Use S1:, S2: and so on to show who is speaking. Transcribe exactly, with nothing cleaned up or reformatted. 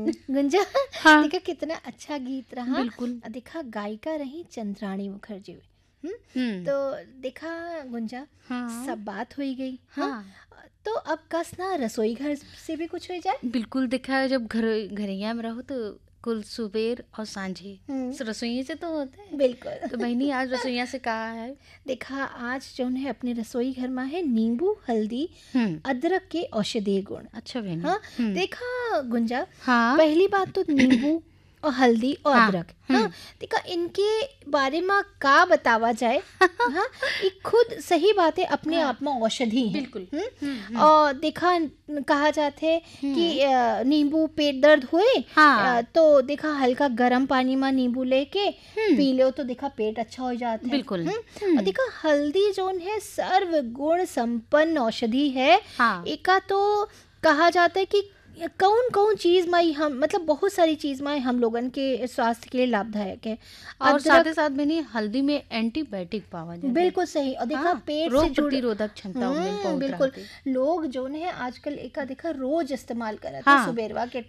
S1: गुंजा
S2: हाँ
S1: देखा कितना अच्छा गीत रहा।
S2: बिल्कुल।
S1: देखा गायिका रही चंद्राणी मुखर्जी। हम्म,
S2: हम्म।
S1: तो देखा गुंजा
S2: हाँ
S1: सब बात हो ही गई। हाँ,
S2: हाँ
S1: तो अब कस ना रसोई घर से भी कुछ हो जाए।
S2: बिल्कुल। देखा है, जब घर घरैया में रहो तो कुल सुबेर और सांझे
S1: हम्म,
S2: रसोई से तो होते हैं।
S1: बिल्कुल।
S2: तो बहनी आज रसोईया से कहा है।
S1: देखा आज जो है अपने रसोई घर में है नींबू हल्दी
S2: हम्म।
S1: अदरक के औषधीय गुण।
S2: अच्छा बहनी।
S1: हाँ,
S2: हम्म।
S1: देखा गुंजा
S2: हाँ
S1: पहली बात तो नींबू और हल्दी और
S2: हाँ
S1: अदरक। हाँ,
S2: हम्म।
S1: देखा इनके बारे में का बतावा जाए। हाँ, ये खुद सही बात है अपने
S2: हाँ
S1: आप में औषधि है।
S2: बिल्कुल।
S1: हम्म,
S2: हम्म हम्म
S1: और देखा कहा जाते है कि
S2: हम्म।
S1: अ, नींबू पेट दर्द हुए
S2: हाँ
S1: अ, तो देखा हल्का गर्म पानी में नींबू लेके
S2: हम्म
S1: पी लो तो देखा पेट अच्छा हो जाता है।
S2: बिल्कुल।
S1: हम्म, और
S2: हम्म।
S1: देखा हल्दी जोन है सर्व गुण संपन्न औषधि है।
S2: हाँ
S1: एका तो कहा जाता है कि कौन कौन चीज में हम मतलब बहुत सारी चीज में हम लोगन के स्वास्थ्य के लिए लाभदायक है।
S2: और साथ ही
S1: अदरक
S2: साथ बहनी हल्दी में एंटीबायोटिक पावा जाता है।
S1: बिल्कुल सही। और देखा
S2: हाँ
S1: पेट से
S2: रोग
S1: जुड़
S2: प्रतिरोधक क्षमता उनमें
S1: हम्म
S2: बहुत
S1: बिल्कुल।
S2: रहती।
S1: लोग जो है आजकल एका देखा रोज इस्तेमाल करत है
S2: हाँ
S1: सुबेरवा के